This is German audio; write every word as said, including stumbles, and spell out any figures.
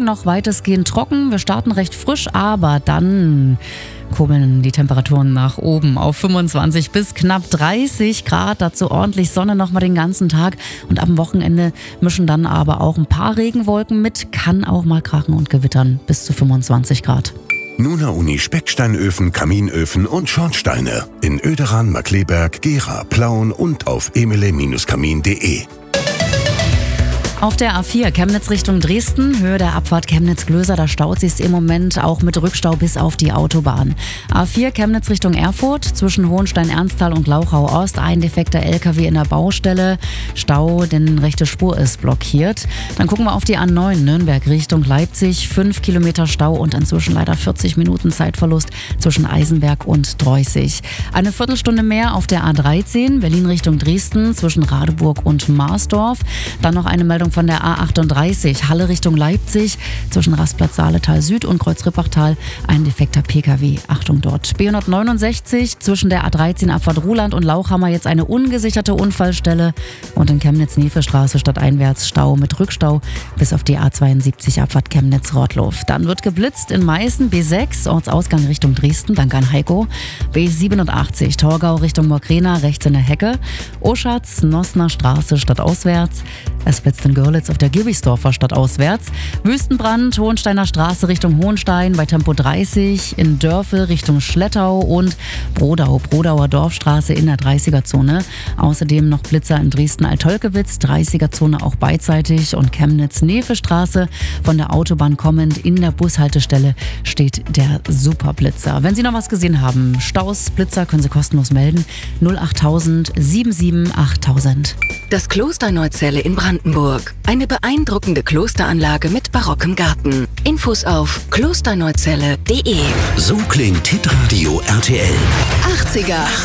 noch weitestgehend trocken. Wir starten recht frisch, aber dann kurbeln die Temperaturen nach oben auf fünfundzwanzig bis knapp dreißig Grad. Dazu ordentlich Sonne nochmal den ganzen Tag. Und am Wochenende mischen dann aber auch ein paar Regenwolken mit. Kann auch mal krachen und gewittern bis zu fünfundzwanzig Grad. Nuna Uni Specksteinöfen, Kaminöfen und Schornsteine. In Oederan, Markkleeberg, Gera, Plauen und auf emele Kamin punkt de. Auf der A vier Chemnitz Richtung Dresden, Höhe der Abfahrt Chemnitz-Glöser, da staut sich im Moment auch mit Rückstau bis auf die Autobahn. A vier Chemnitz Richtung Erfurt, zwischen Hohenstein-Ernsthal und Glauchau-Ost, ein defekter L K W in der Baustelle, Stau, denn rechte Spur ist blockiert. Dann gucken wir auf die A neun Nürnberg Richtung Leipzig, fünf Kilometer Stau und inzwischen leider vierzig Minuten Zeitverlust zwischen Eisenberg und Dreußig. Eine Viertelstunde mehr auf der A dreizehn Berlin Richtung Dresden, zwischen Radeburg und Marsdorf. Dann noch eine Meldung von der A achtunddreißig, Halle Richtung Leipzig, zwischen Rastplatz Saaletal Süd und Kreuz-Rippachtal, ein defekter P K W. Achtung dort. B hundertneunundsechzig, zwischen der A dreizehn Abfahrt Ruhland und Lauchhammer jetzt eine ungesicherte Unfallstelle und in Chemnitz-Nefe-Straße stadteinwärts Stau mit Rückstau bis auf die A zweiundsiebzig Abfahrt Chemnitz-Rottloff. Dann wird geblitzt in Meißen, B sechs, Ortsausgang Richtung Dresden, danke an Heiko. B siebenundachtzig, Torgau Richtung Morkrena, rechts in der Hecke. Oschatz, Nossner Straße stadtauswärts. Es blitzt in Görlitz auf der Girbichtsdorfer stadtauswärts. Wüstenbrand, Hohensteiner Straße Richtung Hohenstein bei Tempo dreißig. In Dörfel Richtung Schlettau und Brodau, Brodauer Dorfstraße in der dreißiger-Zone. Außerdem noch Blitzer in Dresden-Altolkewitz, dreißiger-Zone auch beidseitig. Und Chemnitz-Nefe-Straße von der Autobahn kommend in der Bushaltestelle steht der Superblitzer. Wenn Sie noch was gesehen haben, Staus, Blitzer, können Sie kostenlos melden. null achttausend siebenundsiebzig achttausend. Das Kloster Neuzelle in Brandenburg. Eine beeindruckende Klosteranlage mit barockem Garten. Infos auf klosterneuzelle punkt de. So klingt Hitradio R T L. achtziger.